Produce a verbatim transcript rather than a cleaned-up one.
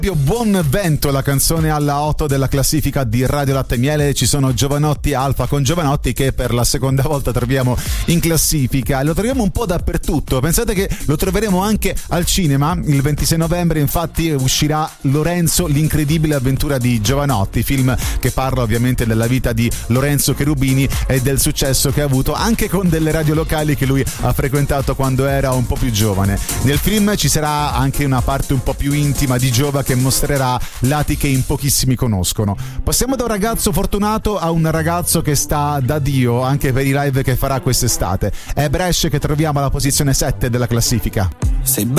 Buon vento, la canzone alla otto della classifica di Radio Latte e Miele. Ci sono Giovanotti Alfa con Giovanotti, che per la seconda volta troviamo in classifica. Lo troviamo un po' dappertutto. Pensate che lo troveremo anche al cinema. Il ventisei novembre infatti uscirà Lorenzo, l'incredibile avventura di Giovanotti, film che parla ovviamente della vita di Lorenzo Cherubini e del successo che ha avuto anche con delle radio locali che lui ha frequentato quando era un po' più giovane. Nel film ci sarà anche una parte un po' più intima di Giova, che mostrerà lati che in pochissimi conoscono. Passiamo da un ragazzo fortunato a un ragazzo che sta da Dio anche per i live che farà quest'estate. È Brescia, che troviamo alla posizione sette della classifica. Sei